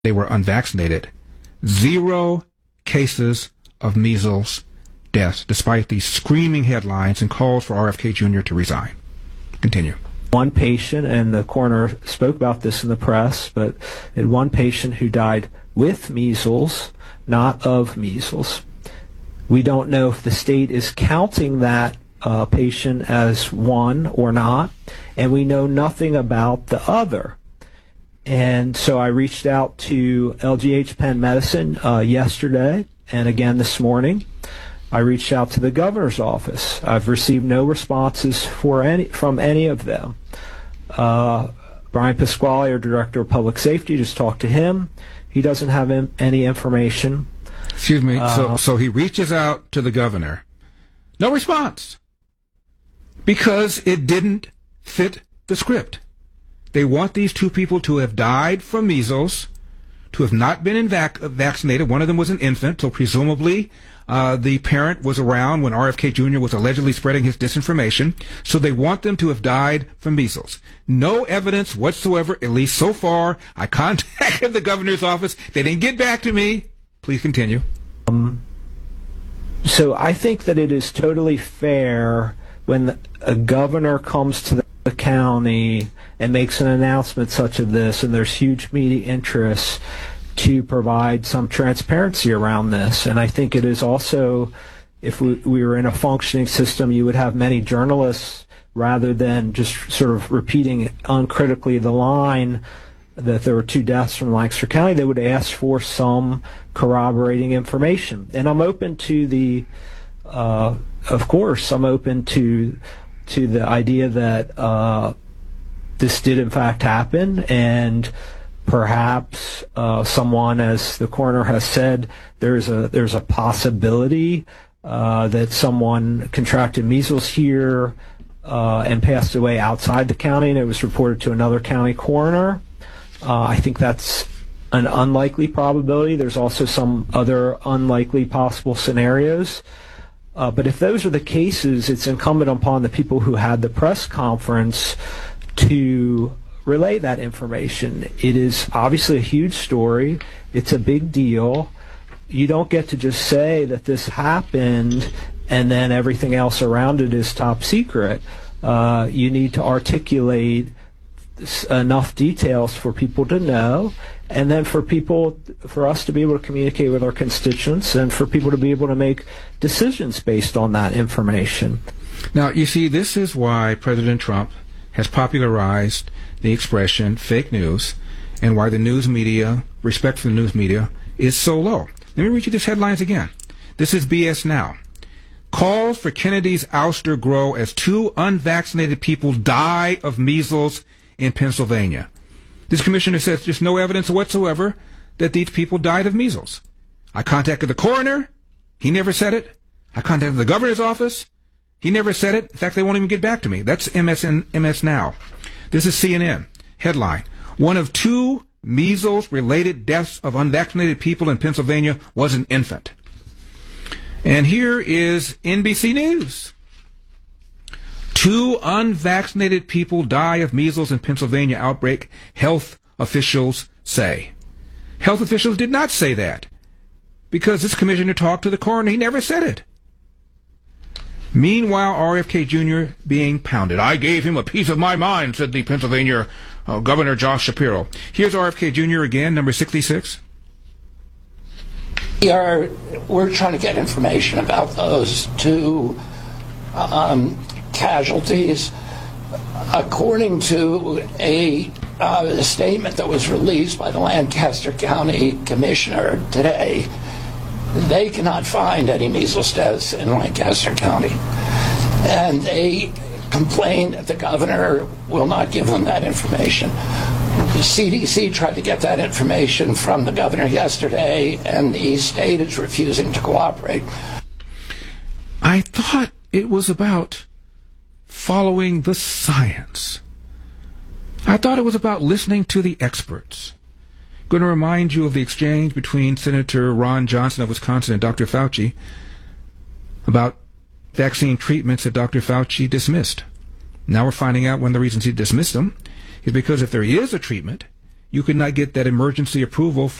they were unvaccinated. 0 cases of measles deaths, despite these screaming headlines and calls for RFK Jr. to resign. Continue. One patient, and the coroner spoke about this in the press, but one patient who died with measles, not of measles. We don't know if the state is counting that patient as one or not, and we know nothing about the other. And so I reached out to LGH Penn Medicine yesterday and again this morning. I reached out to the governor's office. I've received no responses from any of them. Brian Pasquale, our director of public safety, just talked to him. He doesn't have any information. Excuse me. So he reaches out to the governor. No response. Because it didn't fit the script. They want these 2 people to have died from measles, to have not been vaccinated. One of them was an infant, so presumably the parent was around when RFK Jr. was allegedly spreading his disinformation. So they want them to have died from measles. No evidence whatsoever, at least so far. I contacted the governor's office. They didn't get back to me. Please continue. So I think that it is totally fair when a governor comes to the county and makes an announcement such as this, and there's huge media interest, to provide some transparency around this. And I think it is also, if we were in a functioning system, you would have many journalists, rather than just sort of repeating uncritically the line that there were 2 deaths from Lancaster County, they would ask for some corroborating information. And I'm open to the, of course, I'm open to the idea that this did in fact happen, and perhaps someone, as the coroner has said, there's a possibility that someone contracted measles here and passed away outside the county, and it was reported to another county coroner. I think that's an unlikely probability. There's also some other unlikely possible scenarios. But if those are the cases, it's incumbent upon the people who had the press conference to relay that information. It is obviously a huge story. It's a big deal. You don't get to just say that this happened and then everything else around it is top secret. You need to articulate enough details for people to know, and then for us to be able to communicate with our constituents, and for people to be able to make decisions based on that information. Now, you see, this is why President Trump has popularized the expression fake news, and why the news media, respect for the news media, is so low. Let me read you these headlines again. This is BS Now. Calls for Kennedy's ouster grow as 2 unvaccinated people die of measles in Pennsylvania. This commissioner says there's no evidence whatsoever that these people died of measles. I contacted the coroner. He never said it. I contacted the governor's office. He never said it. In fact, they won't even get back to me. That's MS Now. This is CNN. Headline: one of 2 measles-related deaths of unvaccinated people in Pennsylvania was an infant. And here is NBC News. 2 unvaccinated people die of measles in Pennsylvania outbreak, health officials say. Health officials did not say that, because this commissioner talked to the coroner. He never said it. Meanwhile, RFK Jr. being pounded. I gave him a piece of my mind, said the Pennsylvania Governor Josh Shapiro. Here's RFK Jr. again, number 66. We're trying to get information about those 2 casualties. According to a statement that was released by the Lancaster County Commissioner today, they cannot find any measles deaths in Lancaster County. And they complain that the governor will not give them that information. The CDC tried to get that information from the governor yesterday, and the state is refusing to cooperate. I thought it was about following the science. I thought it was about listening to the experts. I'm going to remind you of the exchange between Senator Ron Johnson of Wisconsin and Dr. Fauci about vaccine treatments that Dr. Fauci dismissed. Now we're finding out one of the reasons he dismissed them is because if there is a treatment, you could not get that emergency approval